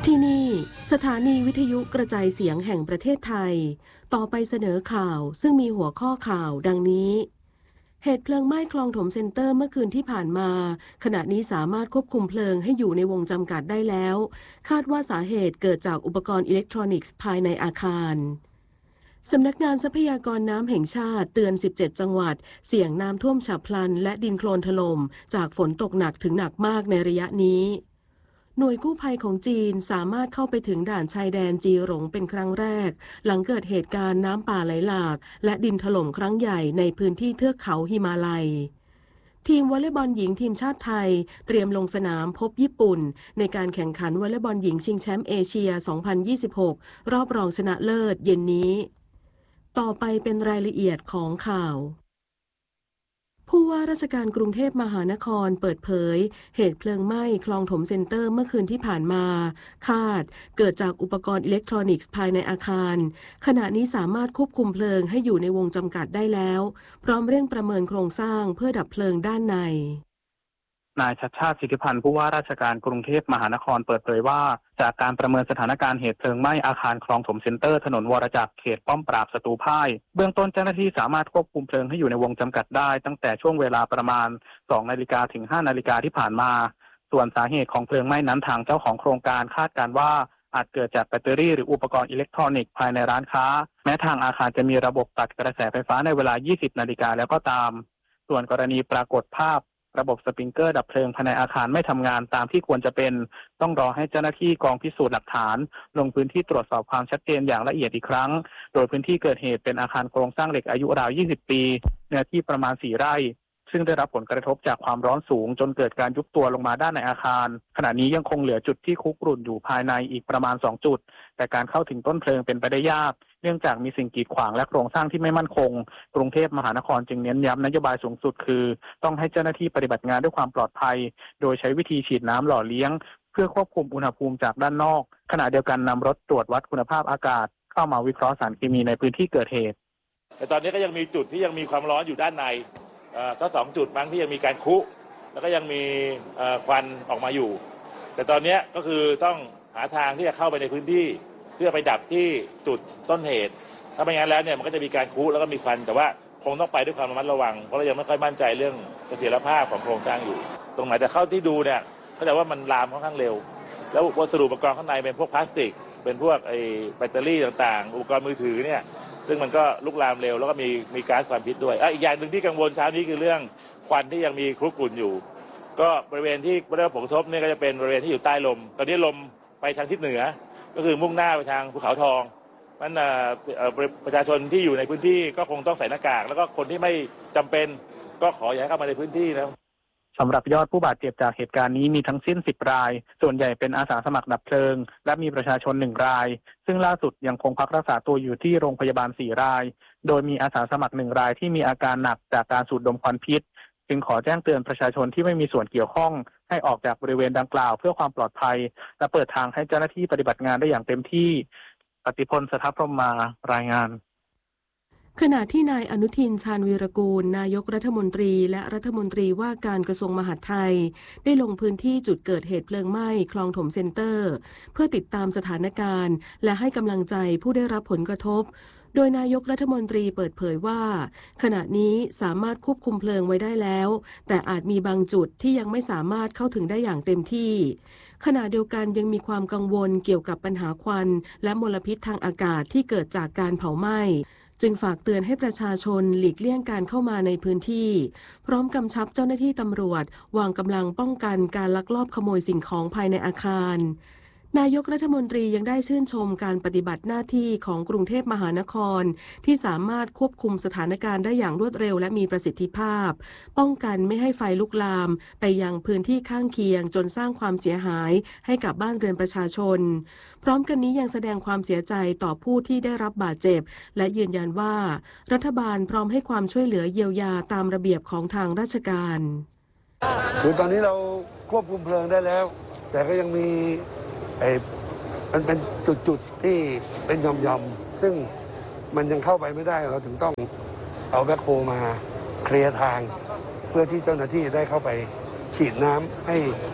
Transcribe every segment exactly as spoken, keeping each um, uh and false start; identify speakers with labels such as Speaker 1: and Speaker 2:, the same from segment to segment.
Speaker 1: ที่นี่สถานีวิทยุกระจายเสียงแห่งประเทศไทยต่อไปเสนอข่าวซึ่งมีหัวข้อข่าวดังนี้เหตุเพลิงไหม้คลองถมเซ็นเตอร์เมื่อคืนที่ผ่านมาขณะนี้สามารถควบคุมเพลิงให้อยู่ในวงจำกัดได้แล้วคาดว่าสาเหตุเกิดจากอุปกรณ์อิเล็กทรอนิกส์ภายในอาคารสำนักงานทรัพยากรน้ำแห่งชาติเตือนสิบเจ็ดจังหวัดเสี่ยงน้ำท่วมฉับพลันและดินโคลนถล่มจากฝนตกหนักถึงหนักมากในระยะนี้หน่วยกู้ภัยของจีนสามารถเข้าไปถึงด่านชายแดนจีหลงเป็นครั้งแรกหลังเกิดเหตุการณ์น้ำป่าไหลหลากและดินถล่มครั้งใหญ่ในพื้นที่เทือกเขาหิมาลัยทีมวอลเลย์บอลหญิงทีมชาติไทยเตรียมลงสนามพบญี่ปุ่นในการแข่งขันวอลเลย์บอลหญิงชิงแชมป์เอเชีย สองพันยี่สิบหก รอบรองชนะเลิศเย็นนี้ต่อไปเป็นรายละเอียดของข่าวผู้ว่าราชการกรุงเทพมหานครเปิดเผยเหตุเพลิงไหม้คลองถมเซ็นเตอร์เมื่อคืนที่ผ่านมาคาดเกิดจากอุปกรณ์อิเล็กทรอนิกส์ภายในอาคารขณะนี้สามารถควบคุมเพลิงให้อยู่ในวงจำกัดได้แล้วพร้อมเร่งประเมินโครงสร้างเพื่อดับเพลิงด้านใน
Speaker 2: นายชัชชาติสิทธิพันธ์ผู้ว่าราชการกรุงเทพมหานครเปิดเผยว่าจากการประเมินสถานการณ์เหตุเพลิงไหม้อาคารคลองถมเซ็นเตอร์ถนนวรจักรเขตป้อมปราบศัตรูพ่ายเบื้องต้นเจ้าหน้าที่สามารถควบคุมเพลิงให้อยู่ในวงจำกัดได้ตั้งแต่ช่วงเวลาประมาณสองนาฬิกาถึงห้านาฬิกาที่ผ่านมาส่วนสาเหตุของเพลิงไหม้นั้นทางเจ้าของโครงการคาดการณ์ว่าอาจเกิดจากแบตเตอรี่หรืออุปกรณ์อิเล็กทรอนิกส์ภายในร้านค้าแม้ทางอาคารจะมีระบบตัดกระแสไฟฟ้าในเวลายี่สิบนาฬิกาแล้วก็ตามส่วนกรณีปรากฏภาพระบบสปริงเกอร์ดับเพลิงภายในอาคารไม่ทำงานตามที่ควรจะเป็นต้องรอให้เจ้าหน้าที่กองพิสูจน์หลักฐานลงพื้นที่ตรวจสอบความชัดเจนอย่างละเอียดอีกครั้งโดยพื้นที่เกิดเหตุเป็นอาคารโครงสร้างเหล็กอายุราวยี่สิบปีเนื้อที่ประมาณสี่ไร่ซึ่งได้รับผลกระทบจากความร้อนสูงจนเกิดการยุบตัวลงมาด้านในอาคารขณะนี้ยังคงเหลือจุดที่คุกรุ่นอยู่ภายในอีกประมาณสองจุดแต่การเข้าถึงต้นเพลิงเป็นไปได้ยากเนื่องจากมีสิ่งกีดขวางและโครงสร้างที่ไม่มั่นคงกรุงเทพมหานครจึงเน้นย้ำนโยบายสูงสุดคือต้องให้เจ้าหน้าที่ปฏิบัติงานด้วยความปลอดภัยโดยใช้วิธีฉีดน้ำหล่อเลี้ยงเพื่อควบคุมอุณหภูมิจากด้านนอกขณะเดียวกันนำรถตรวจวัดคุณภาพอากาศเข้ามาวิเคราะห์สารเคมีในพื้นที่เกิดเหตุ
Speaker 3: แต่ตอนนี้ก็ยังมีจุดที่ยังมีความร้อนอยู่ด้านในสักสองจุดบางที่ยังมีการคุแล้วก็ยังมีควันออกมาอยู่แต่ตอนนี้ก็คือต้องหาทางที่จะเข้าไปในพื้นที่เพื่อไปดับที่จุดต้นเหตุถ้าไม่งั้นแล้วเนี่ยมันก็จะมีการคุแล้วก็มีควันแต่ว่าคงต้องไปด้วยความระมัดระวังเพราะเรายังไม่ค่อยมั่นใจเรื่องเสถียรภาพของโครงสร้างอยู่ตรงไหนแต่เข้าที่ดูเนี่ยก็จะว่ามันลามค่อนข้างเร็วแล้ววัสดุอุปกรณ์ข้างในเป็นพวกพลาสติกเป็นพวกไอ้แบตเตอรี่ต่างๆอุปกรณ์มือถือเนี่ยซึ่งมันก็ลุกลามเร็วแล้วก็มีมีก๊าซควันพิษด้วยอ่ะอีกอย่างหนึ่งที่กังวลเช้านี้คือเรื่องควันที่ยังมีคลุกกลุ่นอยู่ก็บริเวณที่ได้รับผลกระทบเนี่ยก็จะเป็นบริเวณที่อยู่ใต้ลมตอนนี้ลมไปทางทิศเหนือก็คือมุ่งหน้าไปทางภูเขาทองนั้นประชาชนที่อยู่ในพื้นที่ก็คงต้องใส่หน้ากากแล้วก็คนที่ไม่จำเป็นก็ขออย่าให้เข้ามาในพื้นที่นะ
Speaker 2: สำหรับยอดผู้บาดเจ็บจากเหตุการณ์นี้มีทั้งสิ้นสิบรายส่วนใหญ่เป็นอาสาสมัครดับเพลิงและมีประชาชนหนึ่งรายซึ่งล่าสุดยังคงพักรักษาตัวอยู่ที่โรงพยาบาลสี่รายโดยมีอาสาสมัครหนึ่งรายที่มีอาการหนักจากการสูดดมควันพิษจึงขอแจ้งเตือนประชาชนที่ไม่มีส่วนเกี่ยวข้องให้ออกจากบริเวณดังกล่าวเพื่อความปลอดภัยและเปิดทางให้เจ้าหน้าที่ปฏิบัติงานได้อย่างเต็มที่ปฏิพล สทัพพรหมมารายงาน
Speaker 1: ขณะที่นายอนุทินชาญวีรกูลนายกรัฐมนตรีและรัฐมนตรีว่าการกระทรวงมหาดไทยได้ลงพื้นที่จุดเกิดเหตุเพลิงไหม้คลองถมเซ็นเตอร์เพื่อติดตามสถานการณ์และให้กำลังใจผู้ได้รับผลกระทบโดยนายกรัฐมนตรีเปิดเผยว่าขณะนี้สามารถควบคุมเพลิงไว้ได้แล้วแต่อาจมีบางจุดที่ยังไม่สามารถเข้าถึงได้อย่างเต็มที่ขณะเดียวกันยังมีความกังวลเกี่ยวกับปัญหาควันและมลพิษทางอากาศที่เกิดจากการเผาไหม้จึงฝากเตือนให้ประชาชนหลีกเลี่ยงการเข้ามาในพื้นที่พร้อมกำชับเจ้าหน้าที่ตำรวจวางกำลังป้องกันการลักลอบขโมยสิ่งของภายในอาคารนายกรัฐมนตรียังได้ชื่นชมการปฏิบัติหน้าที่ของกรุงเทพมหานครที่สามารถควบคุมสถานการณ์ได้อย่างรวดเร็วและมีประสิทธิภาพป้องกันไม่ให้ไฟลุกลามไปยังพื้นที่ข้างเคียงจนสร้างความเสียหายให้กับบ้านเรือนประชาชนพร้อมกันนี้ยังแสดงความเสียใจต่อผู้ที่ได้รับบาดเจ็บและยืนยันว่ารัฐบาลพร้อมให้ความช่วยเหลือเยียวยาตามระเบียบของทางราชการ
Speaker 4: คือตอนนี้เราควบคุมเพลิงได้แล้วแต่ก็ยังมีไอ้มันเป็นจุดๆที่เป็นยอมๆซึ่งมันยังเข้าไปไม่ได้เราถึงต้องเอาแบ็คโฮมาเคลียร์ทางเพื่อที่เจ้าหน้าที่ได้เข้าไปฉีดน้ำให้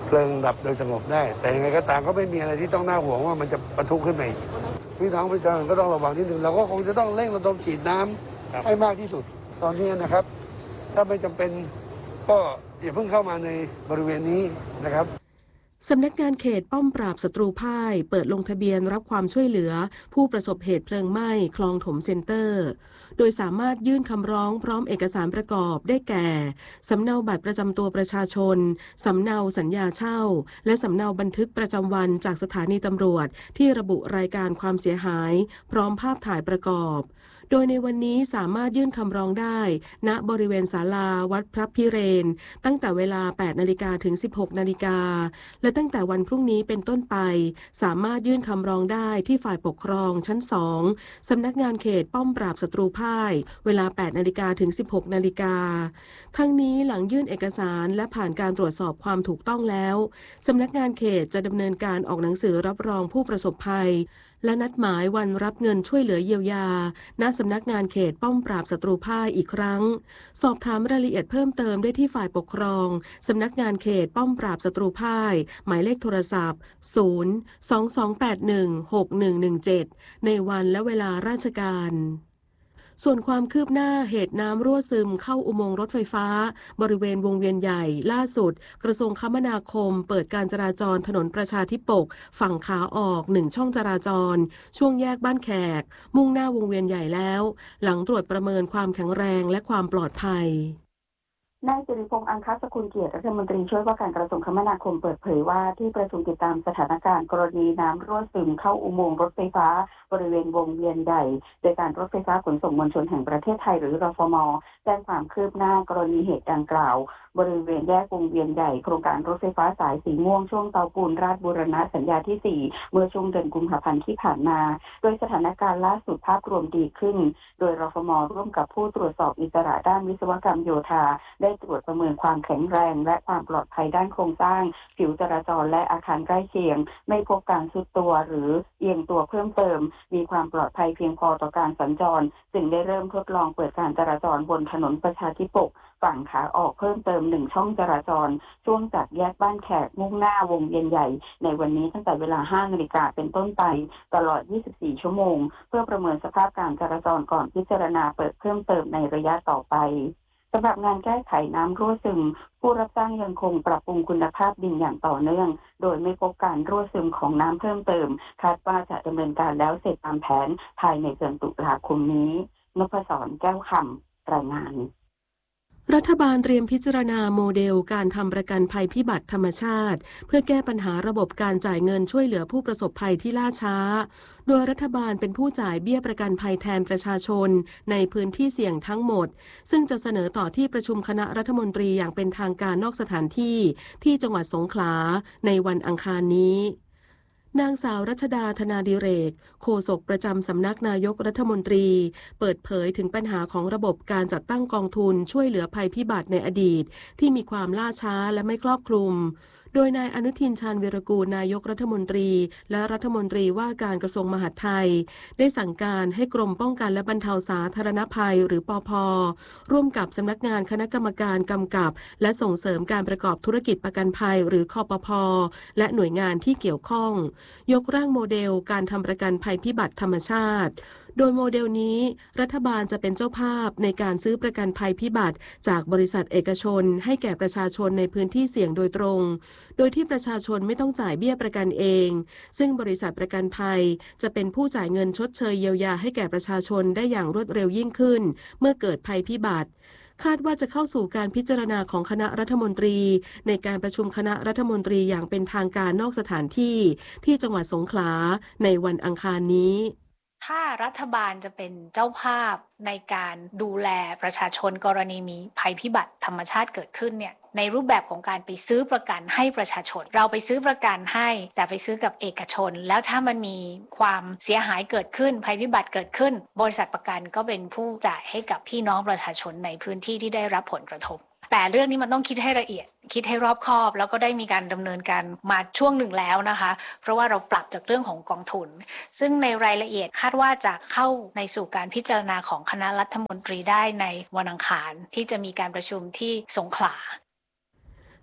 Speaker 4: เพลิงดับโดยสงบได้แต่ยังไงก็ตามก็ไม่มีอะไรที่ต้องน่าห่วงว่ามันจะปะทุขึ้นมาอีกพี่น้องประชาชนก็ต้องระวังนิดนึงเราก็คงจะต้องเร่งระดมฉีดน้ำให้มากที่สุดตอนนี้นะครับถ้าไม่จำเป็นก็อย่าเพิ่งเข้ามาในบริเวณนี้นะครับ
Speaker 1: สำนักงานเขตป้อมปราบศัตรูพ่ายเปิดลงทะเบียนรับความช่วยเหลือผู้ประสบเหตุเพลิงไหม้คลองถมเซ็นเตอร์โดยสามารถยื่นคำร้องพร้อมเอกสารประกอบได้แก่สำเนาบัตรประจำตัวประชาชนสำเนาสัญญาเช่าและสำเนาบันทึกประจำวันจากสถานีตำรวจที่ระบุรายการความเสียหายพร้อมภาพถ่ายประกอบโดยในวันนี้สามารถยื่นคำร้องได้ณบริเวณศาลาวัดพระพิเรนตั้งแต่เวลา แปดนาฬิกา ถึง สิบหกนาฬิกาและตั้งแต่วันพรุ่งนี้เป็นต้นไปสามารถยื่นคำร้องได้ที่ฝ่ายปกครองชั้น สอง สำนักงานเขตป้อมปราบศัตรูพ่ายเวลา แปดนาฬิกา ถึง สิบหกนาฬิกาทั้งนี้หลังยื่นเอกสารและผ่านการตรวจสอบความถูกต้องแล้วสำนักงานเขตจะดำเนินการออกหนังสือรับรองผู้ประสบภัยและนัดหมายวันรับเงินช่วยเหลือเยียวยาณสำนักงานเขตป้อมปราบศัตรูพ่ายอีกครั้งสอบถามรายละเอียดเพิ่มเติมได้ที่ฝ่ายปกครองสำนักงานเขตป้อมปราบศัตรูพ่ายหมายเลขโทรศัพท์ศูนย์ สอง สอง แปด หนึ่ง หก หนึ่ง หนึ่ง เจ็ดในวันและเวลาราชการส่วนความคืบหน้าเหตุน้ำรั่วซึมเข้าอุโมงค์รถไฟฟ้าบริเวณวงเวียนใหญ่ล่าสุดกระทรวงคมนาคมเปิดการจราจรถนนประชาธิปกฝั่งขาออกหนึ่งช่องจราจรช่วงแยกบ้านแขกมุ่งหน้าวงเวียนใหญ่แล้วหลังตรวจประเมินความแข็งแรงและความปลอดภัย
Speaker 5: นายสิริพงษ์อังคสกุลเกียรติรัฐมนตรีช่วยว่าการกระทรวงคมนาคมเปิดเผยว่าที่ประชุมติดตามสถานการณ์กรณีน้ำรั่วซึมเข้าอุโมงค์รถไฟฟ้าบริเวณวงเวียนใหญ่โดยการรถไฟฟ้าขนส่งมวลชนแห่งประเทศไทยหรือรฟม.แจ้งความคืบหน้ากรณีเหตุดังกล่าวบริเวณแยกวงเวียนใหญ่โครงการรถไฟฟ้าสายสีม่วงช่วงเตาปูนราชบูรณะสัญญาที่สี่เมื่อช่วงเดือนกุมภาพันธ์ที่ผ่านมาโดยสถานการณ์ล่าสุดภาพรวมดีขึ้นโดยรฟม.ร่วมกับผู้ตรวจสอบอิสระด้านวิศวกรรมโยธาได้ตรวจประเมินความแข็งแรงและความปลอดภัยด้านโครงสร้างผิวจราจรและอาคารใกล้เคียงไม่พบการทรุดตัวหรือเอียงตัวเพิ่มเติมมีความปลอดภัยเพียงพอต่อการสัญจรจึงได้เริ่มทดลองเปิดการจราจรบนถนนประชาธิปกฝั่งขาออกเพิ่มเติมหนึ่งช่องจราจรช่วงจากแยกบ้านแขกมุ่งหน้าวงเวียนใหญ่ในวันนี้ตั้งแต่เวลา ห้านาฬิกาเป็นต้นไปตลอดยี่สิบสี่ชั่วโมงเพื่อประเมินสภาพการจราจรก่อนพิจารณาเปิดเพิ่มเติมในระยะต่อไปสำหรับงานแก้ไขน้ำรั่วซึมผู้รับจ้างยังคงปรับปรุงคุณภาพดินอย่างต่อเนื่องโดยไม่พบการรั่วซึมของน้ำเพิ่มเติมคาดว่าจะดำเนินการแล้วเสร็จตามแผนภายในเดือนตุลาคมนี้นพศรแก้วคำรายงาน
Speaker 1: รัฐบาลเตรียมพิจารณาโมเดลการทำประกันภัยพิบัติธรรมชาติเพื่อแก้ปัญหาระบบการจ่ายเงินช่วยเหลือผู้ประสบภัยที่ล่าช้าโดยรัฐบาลเป็นผู้จ่ายเบี้ยประกันภัยแทนประชาชนในพื้นที่เสี่ยงทั้งหมดซึ่งจะเสนอต่อที่ประชุมคณะรัฐมนตรีอย่างเป็นทางการนอกสถานที่ที่จังหวัดสงขลาในวันอังคารนี้นางสาวรัชดาธนาดิเรกโฆษกประจำสำนักนายกรัฐมนตรีเปิดเผยถึงปัญหาของระบบการจัดตั้งกองทุนช่วยเหลือภัยพิบัติในอดีตที่มีความล่าช้าและไม่ครอบคลุมโดยนายอนุทินชาญวีรกูลนายกรัฐมนตรีและรัฐมนตรีว่าการกระทรวงมหาดไทยได้สั่งการให้กรมป้องกันและบรรเทาสาธารณภัยหรือปภ.ร่วมกับสำนักงานคณะกรรมการกำกับและส่งเสริมการประกอบธุรกิจประกันภัยหรือคปภ.และหน่วยงานที่เกี่ยวข้องยกร่างโมเดลการทำประกันภัยพิบัติธรรมชาติโดยโมเดลนี้รัฐบาลจะเป็นเจ้าภาพในการซื้อประกันภัยพิบัติจากบริษัทเอกชนให้แก่ประชาชนในพื้นที่เสี่ยงโดยตรงโดยที่ประชาชนไม่ต้องจ่ายเบี้ยประกันเองซึ่งบริษัทประกันภัยจะเป็นผู้จ่ายเงินชดเชยเยียวยาให้แก่ประชาชนได้อย่างรวดเร็วยิ่งขึ้นเมื่อเกิดภัยพิบัติคาดว่าจะเข้าสู่การพิจารณาของคณะรัฐมนตรีในการประชุมคณะรัฐมนตรีอย่างเป็นทางการนอกสถานที่ที่จังหวัดสงขลาในวันอังคารนี้
Speaker 6: ถ้ารัฐบาลจะเป็นเจ้าภาพในการดูแลประชาชนกรณีมีภัยพิบัติธรรมชาติเกิดขึ้นเนี่ยในรูปแบบของการไปซื้อประกันให้ประชาชนเราไปซื้อประกันให้แต่ไปซื้อกับเอกชนแล้วถ้ามันมีความเสียหายเกิดขึ้นภัยพิบัติเกิดขึ้นบริษัทประกันก็เป็นผู้จ่ายให้กับพี่น้องประชาชนในพื้นที่ที่ได้รับผลกระทบแต่เรื่องนี้มันต้องคิดให้ละเอียดคิดให้รอบคอบแล้วก็ได้มีการดำเนินการมาช่วงหนึ่งแล้วนะคะเพราะว่าเราปรับจากเรื่องของกองทุนซึ่งในรายละเอียดคาดว่าจะเข้าในสู่การพิจารณาของคณะรัฐมนตรีได้ในวันอังคารที่จะมีการประชุมที่สงขลา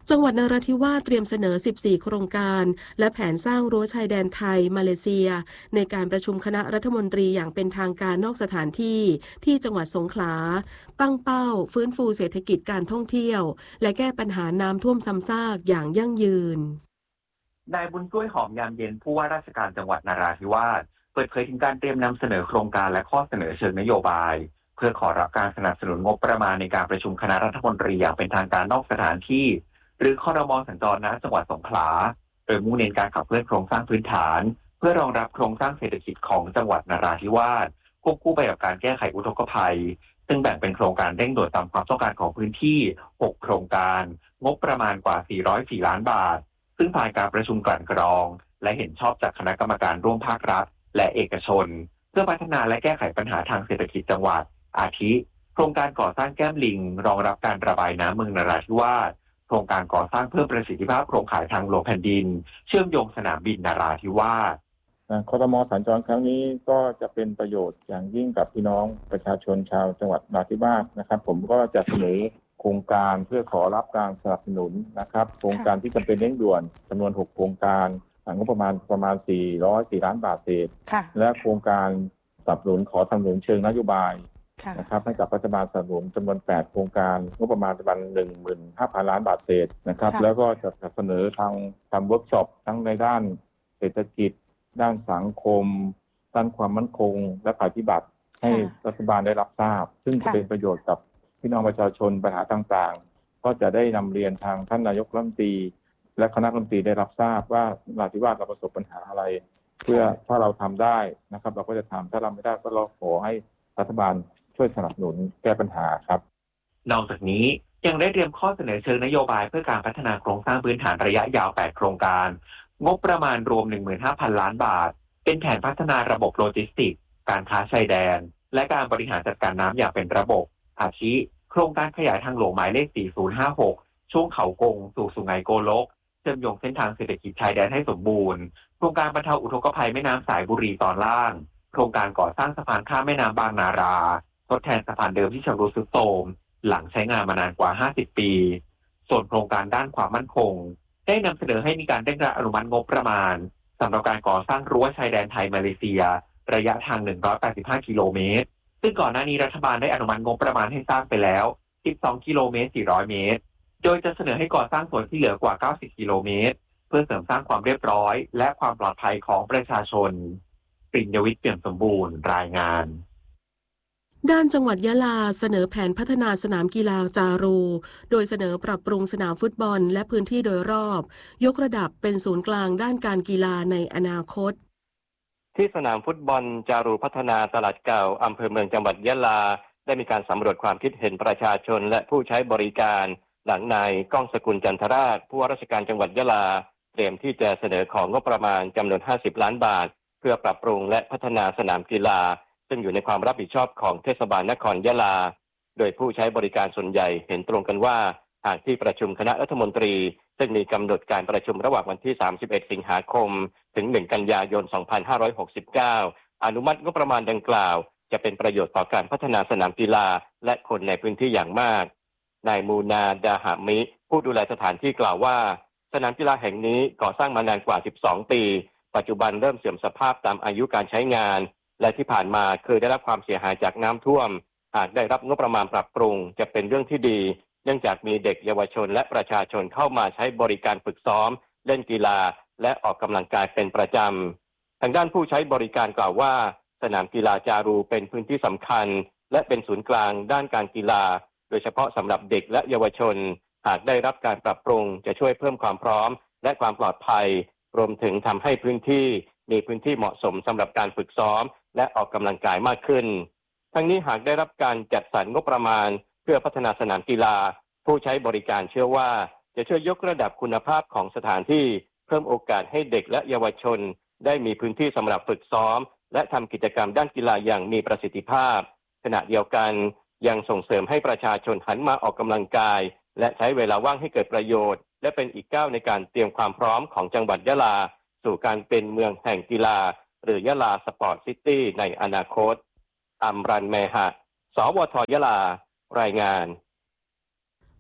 Speaker 1: จังหวัดนราธิวาสเตรียมเสนอสิบสี่โครงการและแผนสร้างรั้วชายแดนไทยมาเลเซียในการประชุมคณะรัฐมนตรีอย่างเป็นทางการนอกสถานที่ที่จังหวัดสงขลาตั้งเป้าฟื้นฟูเศรษฐกิจการท่องเที่ยวและแก้ปัญหาน้ำท่วมซ้ำซากอย่างยั่งยืน
Speaker 7: นายบุญช่วยหอมยามเย็นผู้ว่าราชการจังหวัดนราธิวาสเปิดเผยถึงการเตรียมนำเสนอโครงการและข้อเสนอเชิงนโยบายเพื่อขอรับการสนับสนุนงบประมาณในการประชุมคณะรัฐมนตรีอย่างเป็นทางการนอกสถานที่หรือครม.สัญจรณจังหวัดสงขลาโดยมุ่งเน้นการขับเคลื่อนโครงสร้างพื้นฐานเพื่อรองรับโครงสร้างเศรษฐกิจของจังหวัดนราธิวาสควบคู่ไปกับการแก้ไขอุทกภัยซึ่งแบ่งเป็นโครงการเร่งด่วนตามความต้องการของพื้นที่หกโครงการงบประมาณกว่าสี่ร้อยสี่ล้านบาทซึ่งผ่านการประชุมกลั่นกรองและเห็นชอบจากคณะกรรมการร่วมภาครัฐและเอกชนเพื่อพัฒนาและแก้ไขปัญหาทางเศรษฐกิจจังหวัดอาทิโครงการก่อสร้างแก้มลิงรองรับการระบายน้ำเมืองนราธิวาสโครงการก่อสร้างเพิ่มประสิทธิภาพโครงข่ายทางหลวงแผ่นดินเชื่อมโยงสนามบินนราธิวาส
Speaker 8: ครม.สัญจรครั้งนี้ก็จะเป็นประโยชน์อย่างยิ่งกับพี่น้องประชาชนชาวจังหวัดนราธิวาสนะครับผมก็จะเสนอโครงการเพื่อขอรับการสนับสนุนนะครับโครงการที่จำเป็นเร่งด่วนจำนวนหกโครงการงบประมาณประมาณสี่ร้อยสี่ล้านบาทเศษและโครงการสนับสนุนขอสนับสนุนเชิงนโยบายนะครับให้กับรัฐบาลสนับสนุนจำนวนแปดโครงการงบประมาณประมาณ หนึ่งหมื่นห้าพัน ล้านบาทเศษนะครับแล้วก็จะเสนอทางทำเวิร์กช็อปทั้งในด้านเศรษฐกิจด้านสังคมด้านความมั่นคงและภัยพิบัติให้รัฐบาลได้รับทราบซึ่งจะเป็นประโยชน์กับพี่น้องประชาชนปัญหาต่างๆก็จะได้นำเรียนทางท่านนายกรัฐมนตรีและคณะรัฐมนตรีได้รับทราบว่านราธิวาสเราประสบปัญหาอะไรเพื่อถ้าเราทำได้นะครับเราก็จะทำถ้าเราไม่ได้ก็เราขอให้รัฐบาลช่วยสนับสนุนแก้ปัญหาครับ
Speaker 7: นอกจากนี้ยังได้เตรียมข้อเสนอเชิงนโยบายเพื่อการพัฒนาโครงสร้างพื้นฐานระยะยาวแปดโครงการงบประมาณรวม หนึ่งหมื่นห้าพัน ล้านบาทเป็นแผนพัฒนาระบบโลจิสติกส์การค้าชายแดนและการบริหารจัดการน้ำอย่างเป็นระบบอาทิโครงการขยายทางหลวงหมายเลขสี่ศูนย์ห้าหกช่วงเขากงสู่สุไหงโกลกเชื่อมโยงเส้นทางเศรษฐกิจชายแดนให้สมบูรณ์โครงการบรรเทาอุทกภัยแม่น้ำสายบุรีตอนล่างโครงการก่อสร้างสะพานข้ามแม่น้ำบางนาราทดแทนสะพานเดิมที่ชำรุดทรุดโทรมหลังใช้งานมานานกว่าห้าสิบปีส่วนโครงการด้านความมั่นคงได้นำเสนอให้มีการเร่งรัดอนุมัติงบประมาณสำหรับการก่อสร้างรั้วชายแดนไทยมาเลเซียระยะทางหนึ่งร้อยแปดสิบห้ากิโลเมตรซึ่งก่อนหน้านี้รัฐบาลได้อนุมัติงบประมาณให้สร้างไปแล้วสิบสองกิโลเมตรสี่ร้อยเมตรโดยจะเสนอให้ก่อสร้างส่วนที่เหลือกว่าเก้าสิบกิโลเมตรเพื่อเสริมสร้างความเรียบร้อยและความปลอดภัยของประชาชนปริญญวิทย์เปี่ยมสมบูรณ์รายงาน
Speaker 1: ด้านจังหวัดยะลาเสนอแผนพัฒนาสนามกีฬาจารูโดยเสนอปรับปรุงสนามฟุตบอลและพื้นที่โดยรอบยกระดับเป็นศูนย์กลางด้านการกีฬาในอนาคต
Speaker 9: ที่สนามฟุตบอลจารูพัฒนาตลาดเก่าอำเภอเมืองจังหวัดยะลาได้มีการสำรวจความคิดเห็นประชาชนและผู้ใช้บริการหลังนายก้องสกุลจันทราชผู้ว่าราชการจังหวัดยะลาเตรียมที่จะเสนอของงบประมาณจำนวนห้าสิบล้านบาทเพื่อปรับปรุงและพัฒนาสนามกีฬาซึ่งอยู่ในความรับผิดชอบของเทศบาลนครยะลาโดยผู้ใช้บริการส่วนใหญ่เห็นตรงกันว่าหากที่ประชุมคณะรัฐมนตรีซึ่งมีกำหนดการประชุมระหว่างวันที่สามสิบเอ็ดสิงหาคมถึงหนึ่งกันยายนสองพันห้าร้อยหกสิบเก้าอนุมัติงบประมาณดังกล่าวจะเป็นประโยชน์ต่อการพัฒนาสนามกีฬาและคนในพื้นที่อย่างมากนายมูนาดาหามิผู้ดูแลสถานที่กล่าวว่าสนามกีฬาแห่งนี้ก่อสร้างมานานกว่าสิบสองปีปัจจุบันเริ่มเสื่อมสภาพตามอายุการใช้งานและที่ผ่านมาเคยได้รับความเสียหายจากน้ำท่วมหากได้รับงบประมาณปรับปรุงจะเป็นเรื่องที่ดีเนื่องจากมีเด็กเยาวชนและประชาชนเข้ามาใช้บริการฝึกซ้อมเล่นกีฬาและออกกำลังกายเป็นประจำทางด้านผู้ใช้บริการกล่าวว่าสนามกีฬาจารูเป็นพื้นที่สำคัญและเป็นศูนย์กลางด้านการกีฬาโดยเฉพาะสำหรับเด็กและเยาวชนหากได้รับการปรับปรุงจะช่วยเพิ่มความพร้อมและความปลอดภัยรวมถึงทำให้พื้นที่มีพื้นที่เหมาะสมสำหรับการฝึกซ้อมและออกกำลังกายมากขึ้นทั้งนี้หากได้รับการจัดสรรงบประมาณเพื่อพัฒนาสนามกีฬาผู้ใช้บริการเชื่อว่าจะช่วยยกระดับคุณภาพของสถานที่เพิ่มโอกาสให้เด็กและเยาวชนได้มีพื้นที่สำหรับฝึกซ้อมและทำกิจกรรมด้านกีฬาอย่างมีประสิทธิภาพขณะเดียวกันยังส่งเสริมให้ประชาชนหันมาออกกำลังกายและใช้เวลาว่างให้เกิดประโยชน์และเป็นอีกก้าวในการเตรียมความพร้อมของจังหวัดยะลาสู่การเป็นเมืองแห่งกีฬาหรือยะลาสปอร์ตซิตี้ในอนาคตอัมรันเมหะสวทยะลารายงาน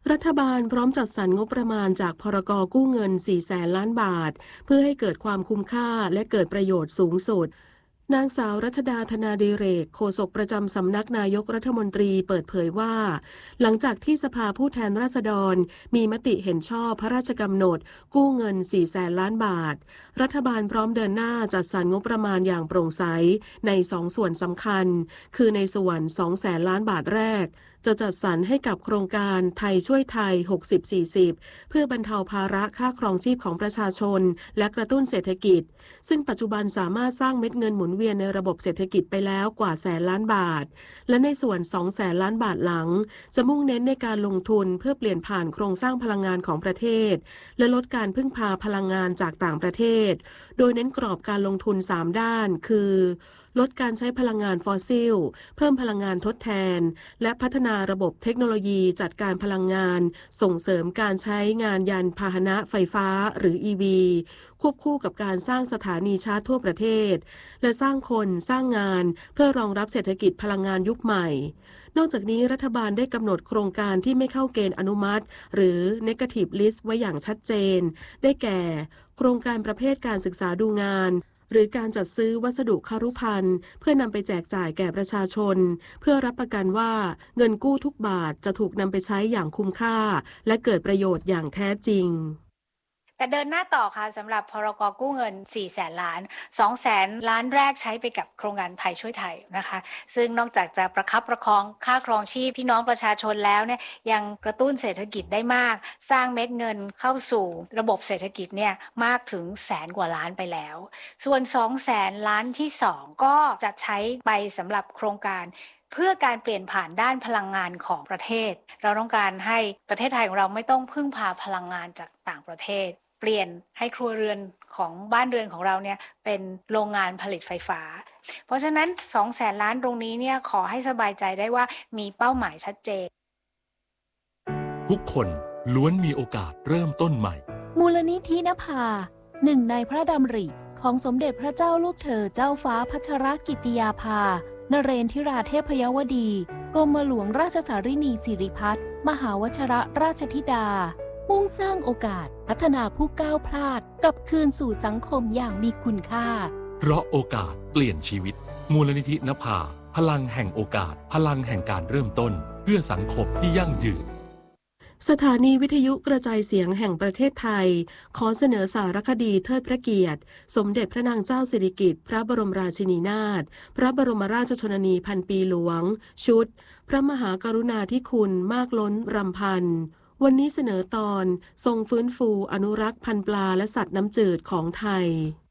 Speaker 1: รัฐบาลพร้อมจัดสรรงบประมาณจากพรก.กู้เงินสี่แสนล้านบาทเพื่อให้เกิดความคุ้มค่าและเกิดประโยชน์สูงสุดนางสาวรัชดาธนาดิเรกโฆษกประจำสำนักนายกรัฐมนตรีเปิดเผยว่าหลังจากที่สภาผู้แทนราษฎรมีมติเห็นชอบพระราชกำหนดกู้เงินสี่แสนล้านบาทรัฐบาลพร้อมเดินหน้าจัดสรรงบประมาณอย่างโปร่งใสในสองส่วนสำคัญคือในส่วนสองแสนล้านบาทแรกจะจัดสรรให้กับโครงการไทยช่วยไทย หกสิบ สี่สิบ เพื่อบรรเทาภาระค่าครองชีพของประชาชนและกระตุ้นเศรษฐกิจซึ่งปัจจุบันสามารถสร้างเม็ดเงินหมุนเวียนในระบบเศรษฐกิจไปแล้วกว่าแสนล้านบาทและในส่วนสองแสนล้านบาทหลังจะมุ่งเน้นในการลงทุนเพื่อเปลี่ยนผ่านโครงสร้างพลังงานของประเทศและลดการพึ่งพาพลังงานจากต่างประเทศโดยเน้นกรอบการลงทุนสามด้านคือลดการใช้พลังงานฟอสซิลเพิ่มพลังงานทดแทนและพัฒนาระบบเทคโนโลยีจัดการพลังงานส่งเสริมการใช้งานยานพาหนะไฟฟ้าหรือ อี วี ควบคู่กับการสร้างสถานีชาร์จทั่วประเทศและสร้างคนสร้างงานเพื่อรองรับเศรษฐกิจพลังงานยุคใหม่นอกจากนี้รัฐบาลได้กำหนดโครงการที่ไม่เข้าเกณฑ์อนุมัติหรือ Negative List ไว้อย่างชัดเจนได้แก่โครงการประเภทการศึกษาดูงานหรือการจัดซื้อวัสดุคารุภัณฑ์เพื่อนำไปแจกจ่ายแก่ประชาชนเพื่อรับประกันว่าเงินกู้ทุกบาทจะถูกนำไปใช้อย่างคุ้มค่าและเกิดประโยชน์อย่างแท้จริง
Speaker 6: แต่เดินหน้าต่อค่ะสำหรับพรก.กู้เงินสี่แสนล้าน สองแสนล้านแรกใช้ไปกับโครงการไทยช่วยไทยนะคะซึ่งนอกจากจะประคับประคองค่าครองชีพพี่น้องประชาชนแล้วเนี่ยยังกระตุ้นเศรษฐกิจได้มากสร้างเม็ดเงินเข้าสู่ระบบเศรษฐกิจเนี่ยมากถึงแสนกว่าล้านไปแล้วส่วนสองแสนล้านที่สองก็จะใช้ไปสำหรับโครงการเพื่อการเปลี่ยนผ่านด้านพลังงานของประเทศเราต้องการให้ประเทศไทยของเราไม่ต้องพึ่งพาพลังงานจากต่างประเทศเปลี่ยนให้ครัวเรือนของบ้านเรือนของเราเนี่ยเป็นโรงงานผลิตไฟฟ้าเพราะฉะนั้นสองแสนล้านตรงนี้เนี่ยขอให้สบายใจได้ว่ามีเป้าหมายชัดเจน
Speaker 10: ทุกคนล้วนมีโอกาสเริ่มต้นใหม่
Speaker 11: มูลนิธินภาหนึ่งในพระดำริของสมเด็จพระเจ้าลูกเธอเจ้าฟ้าพัชรกิติยาภานเรนทิราเทพยวดีกรมหลวงราชสารินีสิริพัฒน์มหาวชิรราชธิดามุ่งสร้างโอกาสพัฒนาผู้ก้าวพลาดกลับคืนสู่สังคมอย่างมีคุณค่า
Speaker 10: เพราะโอกาสเปลี่ยนชีวิตมูลนิธินภาพลังแห่งโอกาสพลังแห่งการเริ่มต้นเพื่อสังคมที่ยั่งยืน
Speaker 1: สถานีวิทยุกระจายเสียงแห่งประเทศไทยขอเสนอสารคดีเทิดพระเกียรติสมเด็จพระนางเจ้าสิริกิติ์พระบรมราชินีนาถพระบรมราชชนนีพันปีหลวงชุดพระมหากรุณาธิคุณมากล้นรำพันวันนี้เสนอตอนทรงฟื้นฟูอนุรักษ์พันธุ์ปลาและสัตว์น้ำจืดของไทย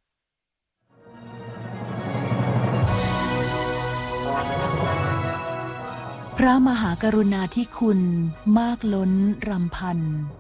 Speaker 11: พระมหากรุณาธิคุณมากล้นรำพัน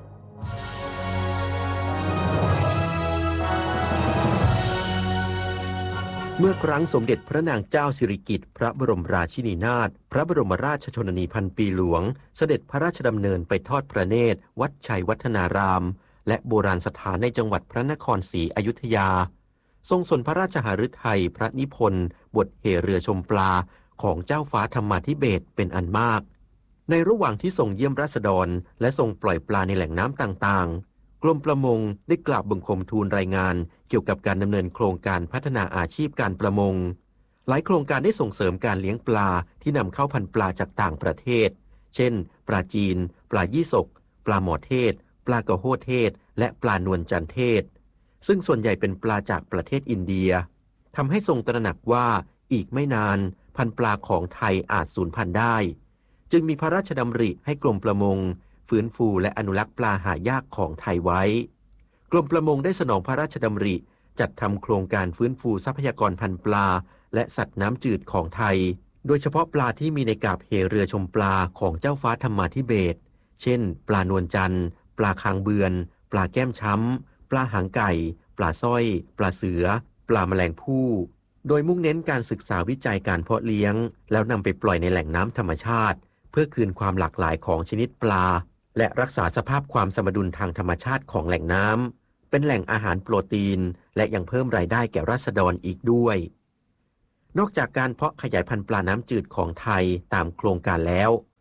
Speaker 12: เมื่อครั้งสมเด็จพระนางเจ้าสิริกิติ์พระบรมราชินีนาถพระบรมราชชนนีพันปีหลวงเสด็จพระราชดำเนินไปทอดพระเนตรวัดชัยวัฒนารามและโบราณสถานในจังหวัดพระนครศรีอยุธยาทรงสนพระราชหฤทัยพระนิพนธ์บทเหเรือชมปลาของเจ้าฟ้าธรรมาธิเบศรเป็นอันมากในระหว่างที่ทรงเยี่ยมราษฎรและทรงปล่อยปลาในแหล่งน้ำต่างๆกรมประมงได้กราบบังคมทูลรายงานเกี่ยวกับการดำเนินโครงการพัฒนาอาชีพการประมงหลายโครงการได้ส่งเสริมการเลี้ยงปลาที่นำเข้าพันธุ์ปลาจากต่างประเทศเช่นปลาจีนปลายี่สกปลาหมอเทศปลากระโฮเทศและปลานวลจันเทศซึ่งส่วนใหญ่เป็นปลาจากประเทศอินเดียทำให้ทรงตระหนักว่าอีกไม่นานพันธุ์ปลาของไทยอาจสูญพันธุ์ได้จึงมีพระราชดำริให้กรมประมงฟื้นฟูและอนุรักษ์ปลาหายากของไทยไว้กรมประมงได้สนองพระราชดำริจัดทำโครงการฟื้นฟูทรัพยากรพันธุ์ปลาและสัตว์น้ำจืดของไทยโดยเฉพาะปลาที่มีในกาบเหเรือชมปลาของเจ้าฟ้าธรรมาธิเบศรเช่นปลานวลจันทร์ปลาคางเบือนปลาแก้มช้ำปลาหางไก่ปลาสร้อยปลาเสือปลาแมลงภู่โดยมุ่งเน้นการศึกษาวิจัยการเพาะเลี้ยงแล้วนำไปปล่อยในแหล่งน้ำธรรมชาติเพื่อคืนความหลากหลายของชนิดปลาและรักษาสภาพความสมดุลทางธรรมชาติของแหล่งน้ำเป็นแหล่งอาหารโปรตีนและยังเพิ่มรายได้แก่ราษฎรอีกด้วยนอกจากการเพาะขยายพันธุ์ปลาน้ำจืดของไทยตามโครงการแล้วก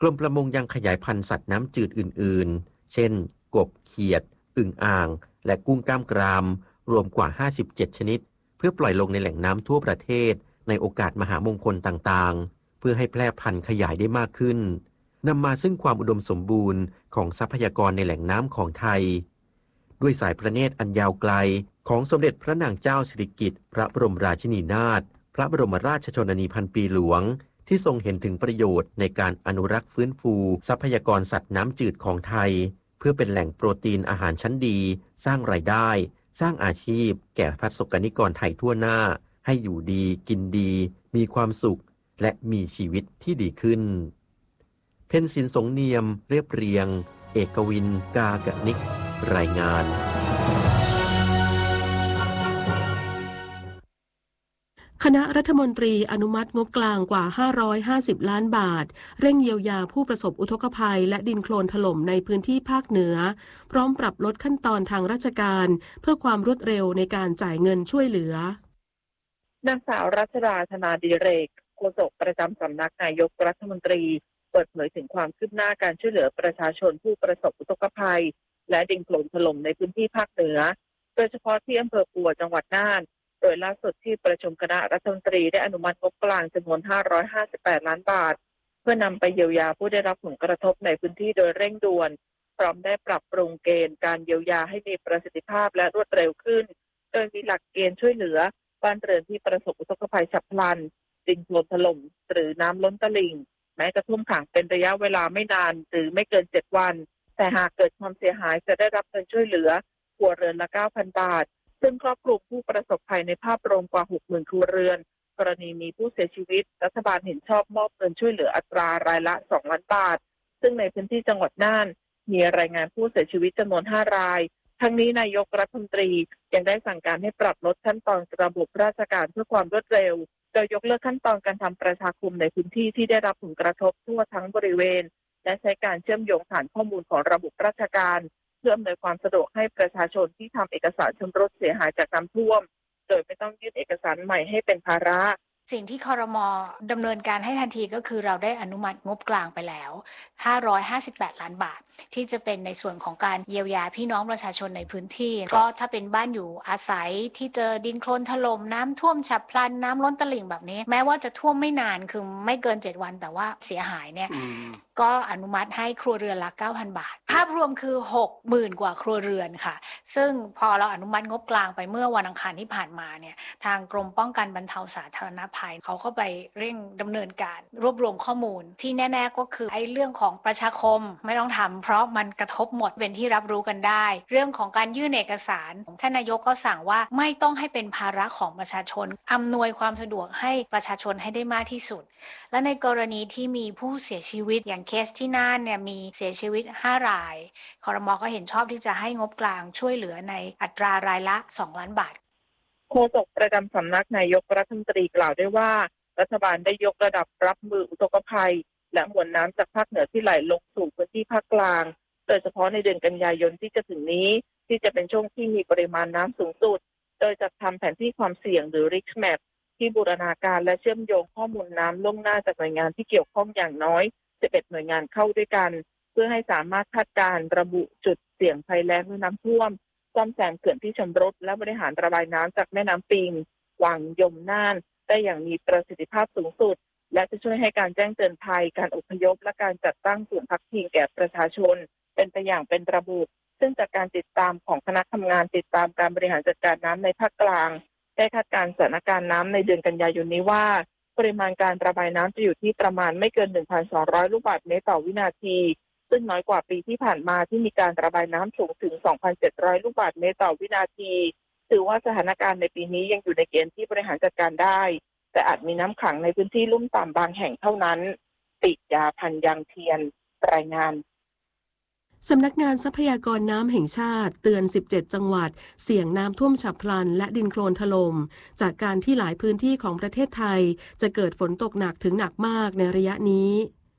Speaker 12: รมประมงยังขยายพันธุ์สัตว์น้ำจืดอื่นๆเช่นกบเขียดอึ่งอ่างและกุ้งกล้ามกรามรวมกว่าห้าสิบเจ็ดชนิดเพื่อปล่อยลงในแหล่งน้ำทั่วประเทศในโอกาสมหามงคลต่างๆเพื่อให้แพร่พันธุ์ขยายได้มากขึ้นนำมาซึ่งความอุดมสมบูรณ์ของทรัพยากรในแหล่งน้ำของไทยด้วยสายพระเนตรอันยาวไกลของสมเด็จพระนางเจ้าสิริกิติ์พระบรมราชินีนาถพระบรมราชชนนีพันปีหลวงที่ทรงเห็นถึงประโยชน์ในการอนุรักษ์ฟื้นฟูทรัพยากรสัตว์น้ำจืดของไทยเพื่อเป็นแหล่งโปรตีนอาหารชั้นดีสร้างรายได้สร้างอาชีพแก่ประสบกนิกรไทยทั่วหน้าให้อยู่ดีกินดีมีความสุขและมีชีวิตที่ดีขึ้นเพ็ญศิลป์สงเนียมเรียบเรียงเอกวินกากนิกรายงาน
Speaker 1: คณะรัฐมนตรีอนุมัติงบกลางกว่าห้าร้อยห้าสิบล้านบาทเร่งเยียวยาผู้ประสบอุทกภัยและดินโคลนถล่มในพื้นที่ภาคเหนือพร้อมปรับลดขั้นตอนทางราชการเพื่อความรวดเร็วในการจ่ายเงินช่วยเหลือนางสาวรัชดาธนาดิเรกโฆษกประจำสำนักนายกรัฐมนตรีเปิดเผยถึงความคืบหน้าการช่วยเหลือประชาชนผู้ประสบอุทกภัยและดินโคลนถล่มในพื้นที่ภาคเหนือโดยเฉพาะที่อำเภอปัวจังหวัดน่านโดยล่าสุดที่ประชุมคณะรัฐมนตรีได้อนุมัติงบกลางจำนวนห้าร้อยห้าสิบแปดล้านบาทเพื่อนำไปเยียวยาผู้ได้รับผลกระทบในพื้นที่โดยเร่งด่วนพร้อมได้ปรับปรุงเกณฑ์การเยียวยาให้มีประสิทธิภาพและรวดเร็วขึ้นโดยมีหลักเกณฑ์ช่วยเหลือบ้านเรือนที่ประสบอุทกภัยฉับพลันดินโคลนถล่มหรือน้ำล้นตลิ่งแม้จะท่วมขังเป็นระยะเวลาไม่นานหรือไม่เกินเจ็ดวันแต่หากเกิดความเสียหายจะได้รับเงินช่วยเหลือครัวเรือนละ เก้าพัน บาทซึ่งครอบคลุมผู้ประสบภัยในภาพรวมกว่า หกหมื่น ครัวเรือนกรณีมีผู้เสียชีวิตรัฐบาลเห็นชอบมอบเงินช่วยเหลืออัตรารายละสองล้านบาทซึ่งในพื้นที่จังหวัดน่านมีรายงานผู้เสียชีวิตจำนวนห้ารายทั้งนี้นายกรัฐมนตรียังได้สั่งการให้ปรับลดขั้นตอนระบบราชการเพื่อความรวดเร็วโดยยกเลิกขั้นตอนการทำประชาคมในพื้นที่ที่ได้รับผลกระทบทั่วทั้งบริเวณและใช้การเชื่อมโยงฐานข้อมูลของระบบราชการเพื่ออำนวยความสะดวกให้ประชาชนที่ทำเอกสารชำรุดเสียหายจากน้ำท่วมโดยไม่ต้องยื่นเอกสารใหม่ให้เป็นภาระ
Speaker 6: สิ่งที่ครม.ดำเนินการให้ทันทีก็คือเราได้อนุมัติงบกลางไปแล้วห้าร้อยห้าสิบแปดล้านบาทที่จะเป็นในส่วนของการเยียวยาพี่น้องประชาชนในพื้นที่ก็ถ้าเป็นบ้านอยู่อาศัยที่เจอดินโคลนถล่มน้ำท่วมฉับพลันน้ำล้นตลิ่งแบบนี้แม้ว่าจะท่วมไม่นานคือไม่เกินเจ็ดวันแต่ว่าเสียหายเนี่ยก็อนุมัติให้ครัวเรือนละ เก้าพัน บาทภาพรวมคือ หกหมื่น กว่าครัวเรือนค่ะซึ่งพอเราอนุมัติงบกลางไปเมื่อวันอังคารที่ผ่านมาเนี่ยทางกรมป้องกันบรรเทาสาธารณภัยเขาก็ไปเร่งดำเนินการรวบรวมข้อมูลที่แน่ๆก็คือไอ้เรื่องของประชาคมไม่ต้องทำเพราะมันกระทบหมดเป็นที่รับรู้กันได้เรื่องของการยื่นเอกสารท่านนายกก็สั่งว่าไม่ต้องให้เป็นภาระของประชาชนอำนวยความสะดวกให้ประชาชนให้ได้มากที่สุดและในกรณีที่มีผู้เสียชีวิตอย่างเคสที่น่านเนี่ยมีเสียชีวิตห้ารายครม.ก็เห็นชอบที่จะให้งบกลางช่วยเหลือในอัตรารายละสองล้านบาท
Speaker 5: โฆษกประจำสำนักนายกรัฐมนตรีกล่าวด้วยว่ารัฐบาลได้ยกระดับรับมืออุทกภัยและมวลน้ำจากภาคเหนือที่ไหลลงสู่พื้นที่ภาคกลางโดยเฉพาะในเดือนกันยายนที่จะถึงนี้ที่จะเป็นช่วงที่มีปริมาณน้ำสูงสุดโดยจัดทำแผนที่ความเสี่ยงหรือ Risk Map ที่บูรณาการและเชื่อมโยงข้อมูลน้ำล่วงหน้าจากหน่วยงานที่เกี่ยวข้องอย่างน้อยสิบเอ็ดหน่วยงานเข้าด้วยกันเพื่อให้สามารถคาดการณ์ระบุจุดเสี่ยงภัยแล้งและน้ำท่วมซ่อมแซมเขื่อนที่ชำรุดและบริหารระบายน้ำจากแม่น้ำปิงวังยมน่านได้อย่างมีประสิทธิภาพสูงสุดและจะช่วยให้การแจ้งเตือนภัยการอพยพและการจัดตั้งศูนย์พักพิงแก่ประชาชนเป็นไปอย่างเป็นระบบซึ่งจากการติดตามของคณะทำงานติดตามการบริหารจัดการน้ำในภาคกลางได้คาดการณ์สถานการณ์น้ำในเดือนกันยายนนี้ว่าปริมาณการระบายน้ำจะอยู่ที่ประมาณไม่เกิน หนึ่งพันสองร้อย ลูกบาศก์เมตรต่อวินาทีซึ่งน้อยกว่าปีที่ผ่านมาที่มีการระบายน้ำสูงถึง สองพันเจ็ดร้อย ลูกบาศก์เมตรต่อวินาทีถือว่าสถานการณ์ในปีนี้ยังอยู่ในเกณฑ์ที่บริหารจัดการได้แต่อาจมีน้ำขังในพื้นที่ลุ่มต่ำบางแห่งเท่านั้นติยาพันยังเทียนรายงาน
Speaker 1: สำนักงานทรัพยากรน้ำแห่งชาติเตือนสิบเจ็ดจังหวัดเสี่ยงน้ำท่วมฉับพลันและดินโคลนถล่มจากการที่หลายพื้นที่ของประเทศไทยจะเกิดฝนตกหนักถึงหนักมากในระยะนี้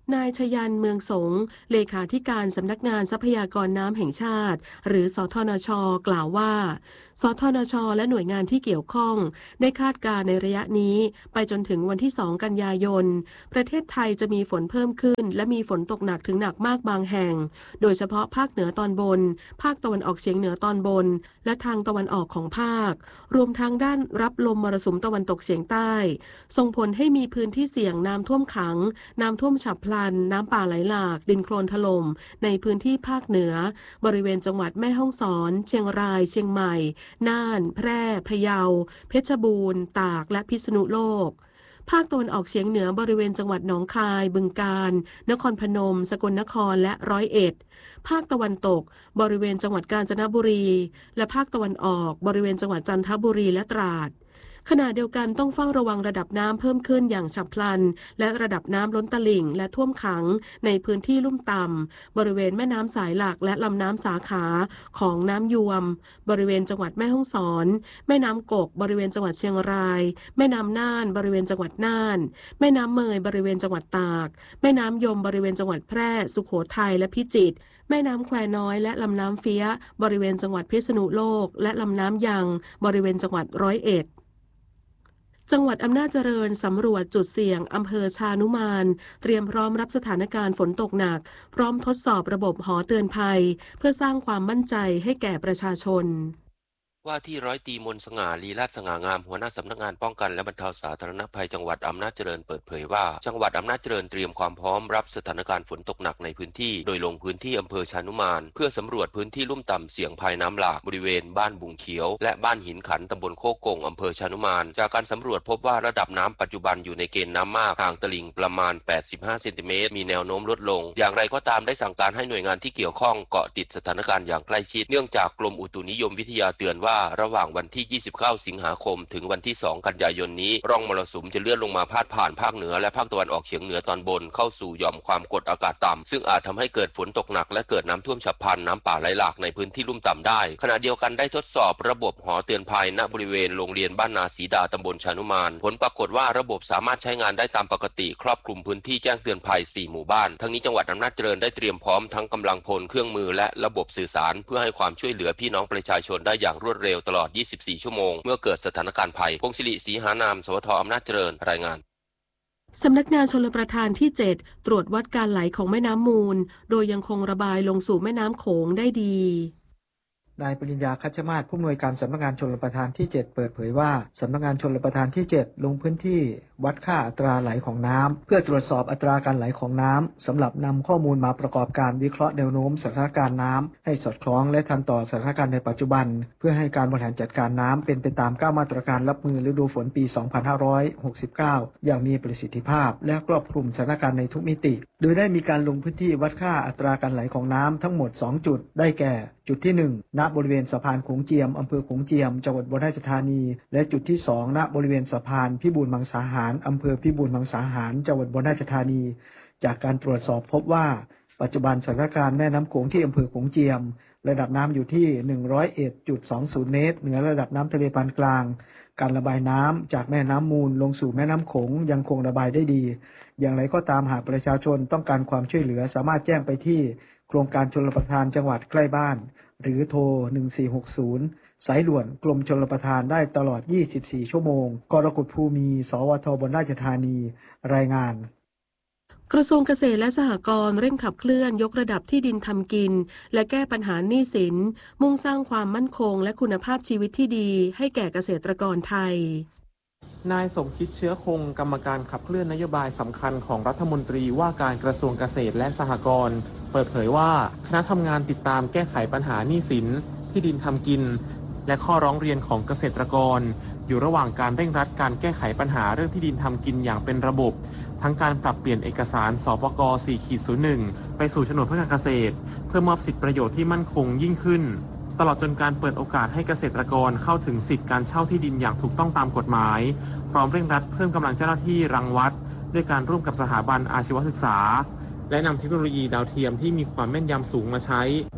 Speaker 1: นายชยันเมืองสงเลขาธิการสำนักงานทรัพยากรน้ำแห่งชาติหรือสทนช.กล่าวว่าสทนช.และหน่วยงานที่เกี่ยวข้องได้คาดการณ์ในระยะนี้ไปจนถึงวันที่สองกันยายนประเทศไทยจะมีฝนเพิ่มขึ้นและมีฝนตกหนักถึงหนักมากบางแห่งโดยเฉพาะภาคเหนือตอนบนภาคตะวันออกเฉียงเหนือตอนบนและทางตะวันออกของภาครวมทั้งด้านรับลมมรสุมตะวันตกเฉียงใต้ส่งผลให้มีพื้นที่เสี่ยงน้ำท่วมขังน้ำท่วมฉับพลันน้ำป่าไหลหลากดินโคลนถล่มในพื้นที่ภาคเหนือบริเวณจังหวัดแม่ฮ่องสอนเชียงรายเชียงใหม่น่านแพร่พะเยาเพชรบูรณ์ตากและพิษณุโลกภาคตะวันออกเฉียงเหนือบริเวณจังหวัดหนองคายบึงกาฬนครพนมสกลนครและร้อยเอ็ดภาคตะวันตกบริเวณจังหวัดกาญจนบุรีและภาคตะวันออกบริเวณจังหวัดจันทบุรีและตราดขณะเดียวกันต้องเฝ้าระวังระดับน้ำเพิ่มขึ้นอย่างฉับพลันและระดับน้ำล้นตลิ่งและท่วมขังในพื้นที่ลุ่มต่ำบริเวณแม่น้ำสายหลักและลำน้ำสาขาของน้ำยวมบริเวณจังหวัดแม่ฮ่องสอนแม่น้ำกกบริเวณจังหวัดเชียงรายแม่น้ำน่านบริเวณจังหวัดน่านแม่น้ำเมยบริเวณจังหวัดตากแม่น้ำยมบริเวณจังหวัดแพร่สุโขทัยและพิจิตรแม่น้ำแควน้อยและลำน้ำเฟี้ยบริเวณจังหวัดพิษณุโลกและลำน้ำยังบริเวณจังหวัดร้อยเอ็ดจังหวัดอำนาจเจริญสำรวจจุดเสี่ยงอำเภอชานุมานเตรียมพร้อมรับสถานการณ์ฝนตกหนักพร้อมทดสอบระบบหอเตือนภัยเพื่อสร้างความมั่นใจให้แก่ประชาชน
Speaker 13: ว่าที่ร้อยตรีมนต์สง่าลีลาศสง่างามหัวหน้าสำนักงานป้องกันและบรรเทาสาธารณภัยจังหวัดอำนาจเจริญเปิดเผยว่าจังหวัดอำนาจเจริญเตรียมความพร้อมรับสถานการณ์ฝนตกหนักในพื้นที่โดยลงพื้นที่อำเภอชานุมานเพื่อสำรวจพื้นที่ลุ่มต่ำเสี่ยงภัยน้ำหลากบริเวณบ้านบุงเขียวและบ้านหินขันตำบลโคกงอำเภอชานุมานจากการสำรวจพบว่าระดับน้ำปัจจุบันอยู่ในเกณฑ์น้ำมากห่างตลิ่งประมาณแปดสิบห้าเซนติเมตรมีแนวโน้มลดลงอย่างไรก็ตามได้สั่งการให้หน่วยงานที่เกี่ยวข้องเกาะติดสถานการณ์อย่างใกล้ชิดเนื่องจากกรมอุตุนิยมวิทยาเตือนว่าระหว่างวันที่ยี่สิบเก้าสิงหาคมถึงวันที่สองกันยายนนี้ร่องมรสุมจะเลื่อนลงมาพาดผ่านภาคเหนือและภาคตะวันออกเฉียงเหนือตอนบนเข้าสู่หย่อมความกดอากาศต่ำซึ่งอาจทำให้เกิดฝนตกหนักและเกิดน้ำท่วมฉับพลันน้ำป่าไหลหลากในพื้นที่ลุ่มต่ำได้ขณะเดียวกันได้ทดสอบระบบหอเตือนภัยณบริเวณโรงเรียนบ้านนาศรีดาตำบลชานุมานผลปรากฏว่าระบบสามารถใช้งานได้ตามปกติครอบคลุมพื้นที่แจ้งเตือนภัยสี่หมู่บ้านทั้งนี้จังหวัดอำนาจเจริญได้เตรียมพร้อมทั้งกำลังพลเครื่องมือและระบบสื่อสารเพื่อให้ความช่วยเหลือพี่น้องประชาชนได้อย่างรวดเร็วตลอดยี่สิบสี่ชั่วโมงเมื่อเกิดสถานการณ์ภัยพงศิริศรีหานามสวทอำนาจเจริญรายงาน
Speaker 1: สำนักงานชลประทานที่เจ็ดตรวจวัดการไหลของแม่น้ำมูลโดยยังคงระบายลงสู่แม่น้ำโขงได้ดี
Speaker 14: นายปริญญาคัชมาศผู้อำนวยการสำนักงานชลประทานที่เจ็ดเปิดเผยว่าสำนักงานชลประทานที่เจ็ดลงพื้นที่วัดค่าอัตราไหลของน้ำเพื่อตรวจสอบอัตราการไหลของน้ำสำหรับนำข้อมูลมาประกอบการวิเคราะห์แนวโน้มสถานการณ์น้ำให้สอดคล้องและทันต่อสถานการณ์ในปัจจุบันเพื่อให้การบริหารจัดการน้ำเป็นไปตามเก้ามาตรการรับมือฤดูฝนปีสองพันห้าร้อยหกสิบเก้าอย่างมีประสิทธิภาพและครอบคลุมสถานการณ์ในทุกมิติโดยได้มีการลงพื้นที่วัดค่าอัตราการไหลของน้ำทั้งหมดสองจุดได้แก่จุดที่หนึ่งณบริเวณสะพานโขงเจียมอำเภอโขงเจียมจังหวัดอุบลราชธานีและจุดที่สองณบริเวณสะพานพิบูลมังสาหารอำเภอพิบูลมังสาหารจังหวัดอุบลราชธานีจากการตรวจสอบพบว่าปัจจุบันสถานการณ์แม่น้ำโขงที่อำเภอโขงเจียมระดับน้ำอยู่ที่ หนึ่งร้อยเอ็ดจุดสองศูนย์ เมตรเหนือระดับน้ำทะเลปานกลางการระบายน้ำจากแม่น้ำมูลลงสู่แม่น้ำโขงยังคงระบายได้ดีอย่างไรก็ตามหากประชาชนต้องการความช่วยเหลือสามารถแจ้งไปที่โครงการชลประทานจังหวัดใกล้บ้านหรือโทรหนึ่งสี่หกศูนย์สายด่วนกรมชลประทานได้ตลอดยี่สิบสี่ชั่วโมงกรกฎภูมิสวทอุบลราชธานีรายงาน
Speaker 1: กระทรวงเกษตรและสหกรณ์เร่งขับเคลื่อนยกระดับที่ดินทำกินและแก้ปัญหาหนี้สินมุ่งสร้างความมั่นคงและคุณภาพชีวิตที่ดีให้แก่เกษตรกรไทย
Speaker 15: นายสมคิดเชื้อคงกรรมการขับเคลื่อนนโยบายสำคัญของรัฐมนตรีว่าการกระทรวงเกษตรและสหกรณ์เปิดเผยว่าคณะทำงานติดตามแก้ไขปัญหาหนี้สินที่ดินทำกินและข้อร้องเรียนของเกษตรกรอยู่ระหว่างการเร่งรัดการแก้ไขปัญหาเรื่องที่ดินทำกินอย่างเป็นระบบทั้งการปรับเปลี่ยนเอกสารสปก สี่ ศูนย์ หนึ่ง ไปสู่โฉนดเพื่อการเกษตรเพื่อมอบสิทธิประโยชน์ที่มั่นคงยิ่งขึ้นตลอดจนการเปิดโอกาสให้เกษตรกรเข้าถึงสิทธิการเช่าที่ดินอย่างถูกต้องตามกฎหมายพร้อมเร่งรัดเพิ่มกำลังเจ้าหน้าที่รังวัดด้วยการร่วมกับสถาบันอาชีวศึกษาและนำเทคโนโลยีดาวเทียมที่มีความแม่นยำสูงมาใช้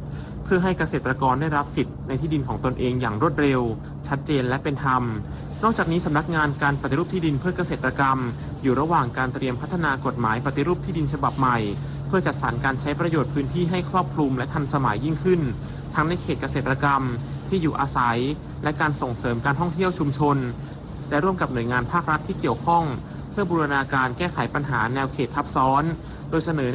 Speaker 15: เพื่อให้เกษตรกรได้รับสิทธิ์ในที่ดินของตนเองอย่างรวดเร็วชัดเจนและเป็นธรรมนอกจากนี้สำนักงานการปฏิรูปที่ดินเพื่อเกษตรกรรมอยู่ระหว่างการเตรียมพัฒนากฎหมายปฏิรูปที่ดินฉบับใหม่เพื่อจัดสรรการใช้ประโยชน์พื้นที่ให้ครอบคลุมและทันสมัยยิ่งขึ้นทั้งในเขตเกษตรกรรมที่อยู่อาศัยและการส่งเสริมการท่องเที่ยวชุมชนและร่วมกับหน่วยงานภาครัฐที่เกี่ยวข้องเพื่อบูรณาการแก้ไขปัญหาแนวเขตทับซ้อนโดยเสนอ